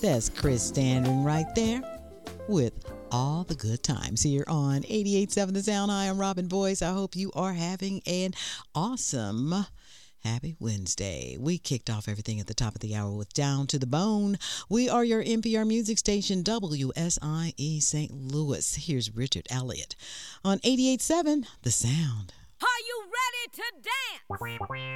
That's Chris Standing right there with all the good times here on 88.7 The Sound. Hi, I'm Robin Boyce. I hope you are having an awesome happy Wednesday. We kicked off everything at the top of the hour with Down to the Bone. We are your NPR music station, WSIE St. Louis. Here's Richard Elliott on 88.7 The Sound. Are you ready to dance?